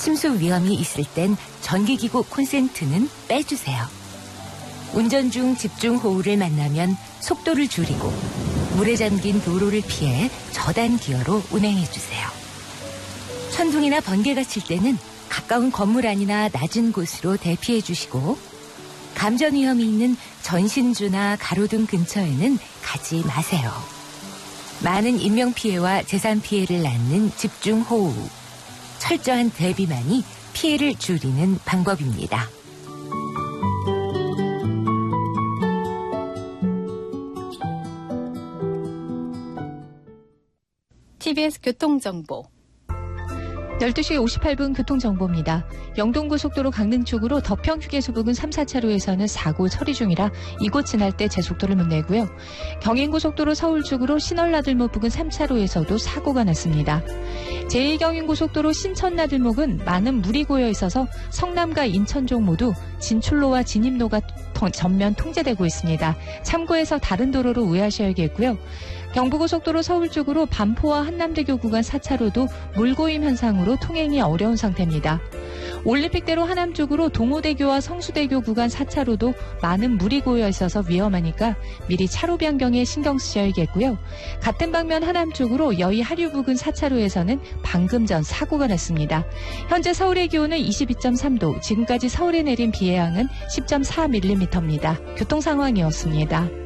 침수 위험이 있을 땐 전기기구 콘센트는 빼주세요. 운전 중 집중호우를 만나면 속도를 줄이고 물에 잠긴 도로를 피해 저단 기어로 운행해주세요. 천둥이나 번개가 칠 때는 가까운 건물 안이나 낮은 곳으로 대피해주시고 감전 위험이 있는 전신주나 가로등 근처에는 가지 마세요. 많은 인명피해와 재산피해를 낳는 집중호우. 철저한 대비만이 피해를 줄이는 방법입니다. TBS 교통정보 12시 58분 교통정보입니다. 영동고속도로 강릉 쪽으로 덕평휴게소 부근 3, 4차로에서는 사고 처리 중이라 이곳 지날 때 제속도를 못 내고요. 경인고속도로 서울 쪽으로 신월나들목 부근 3차로에서도 사고가 났습니다. 제2경인고속도로 신천나들목은 많은 물이 고여 있어서 성남과 인천 쪽 모두 진출로와 진입로가 전면 통제되고 있습니다. 참고해서 다른 도로로 우회하셔야겠고요. 경부고속도로 서울 쪽으로 반포와 한남대교 구간 4차로도 물고임 현상으로 통행이 어려운 상태입니다. 올림픽대로 하남 쪽으로 동호대교와 성수대교 구간 4차로도 많은 물이 고여 있어서 위험하니까 미리 차로 변경에 신경 쓰셔야겠고요. 같은 방면 하남 쪽으로 여의 하류 부근 4차로에서는 방금 전 사고가 났습니다. 현재 서울의 기온은 22.3도, 지금까지 서울에 내린 비의 양은 10.4mm입니다. 교통 상황이었습니다.